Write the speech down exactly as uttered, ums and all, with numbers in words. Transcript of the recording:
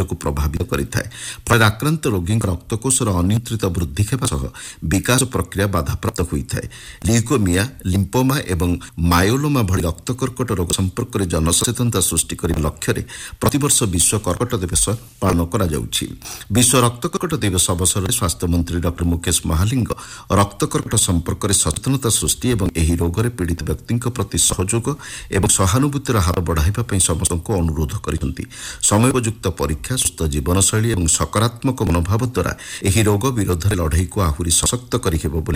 ଶରୀରକୁ ପ୍ରଭାବିତ କରିଥାଏ। ଫଳରେ ଆକ୍ରାନ୍ତ ରୋଗୀଙ୍କ ରକ୍ତକୋଷର ଅନିୟନ୍ତ୍ରିତ ବୃଦ୍ଧି ହେବା ସହ ବିକାଶ ପ୍ରକ୍ରିୟା ବାଧାପ୍ରାପ୍ତ ହୋଇଥାଏ। ଲ୍ୟୁକୋମିଆ, ଲିମ୍ପୋମା ଏବଂ ମାୟୋଲୋମା ଭଳି ରକ୍ତ କର୍କଟ ରୋଗ ସମ୍ପର୍କରେ ଜନସଚେତନତା ସୃଷ୍ଟି କରିବା ଲକ୍ଷ୍ୟରେ ପ୍ରତିବର୍ଷ ବିଶ୍ୱ କର୍କଟ ଦିବସ ପାଳନ କରାଯାଉଛି। ବିଶ୍ୱ ରକ୍ତ କର୍କଟ ଦିବସ ଅବସରରେ ସ୍ୱାସ୍ଥ୍ୟମନ୍ତ୍ରୀ ଡକ୍ଟର ମୁକେଶ ମହାଲିଙ୍ଗ ରକ୍ତ କର୍କଟ ସମ୍ପର୍କରେ ସଚେତନତା ସୃଷ୍ଟି ଏବଂ ଏହି ରୋଗରେ ପୀଡ଼ିତ ବ୍ୟକ୍ତିଙ୍କ ପ୍ରତି ସହଯୋଗ ଏବଂ ସହାନୁଭୂତିର ହାତ ବଢ଼ାଇବା ପାଇଁ ସମସ୍ତଙ୍କୁ ଅନୁରୋଧ କରିଛନ୍ତି। ସମୟୋପଯୁକ୍ତ ପରୀକ୍ଷା, ସୁସ୍ଥ ଜୀବନଶୈଳୀ ଏବଂ ସକାରାତ୍ମକ ମନୋଭାବ ଦ୍ୱାରା ଏହି ରୋଗ ବିରୋଧରେ ଲଢ଼େଇକୁ ଆହୁରି ସଶକ୍ତ କରିହେବ ବୋଲି